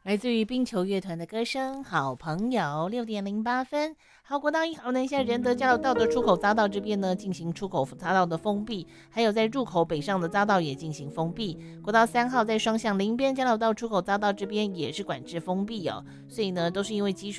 来自于冰球乐团的歌声，好朋友6:08。好，国道1号呢，现在仁德交流道的出口匝道这边呢进行出口匝道的封闭，还有在入口北上的匝道也进行封闭。国道3号在双向林边交流道出口匝道这边也是管制封闭哦，所以呢都是因为积水